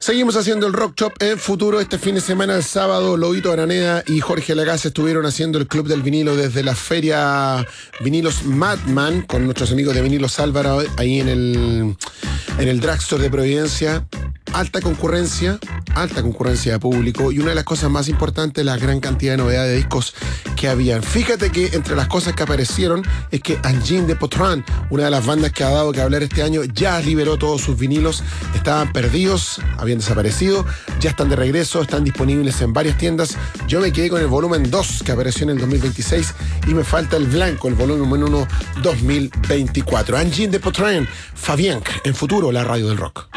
Seguimos haciendo el Rock Shop en futuro. Este fin de semana, el sábado, Lobito Araneda y Jorge Lagasse estuvieron haciendo el Club del Vinilo desde la feria Vinilos Madman con nuestros amigos de Vinilos Álvaro ahí en el Drugstore de Providencia. Alta concurrencia de público y una de las cosas más importantes, la gran cantidad de novedades de discos que habían. Fíjate que entre las cosas que aparecieron es que Engine de Potran, una de las bandas que ha dado que hablar este año, ya liberó todos sus vinilos. Estaban perdidos, habían desaparecido, ya están de regreso, están disponibles en varias tiendas. Yo me quedé con el volumen 2 que apareció en el 2026 y me falta el blanco, el volumen 1 2024. Engine de Potran, Fabián, en futuro, la radio del rock.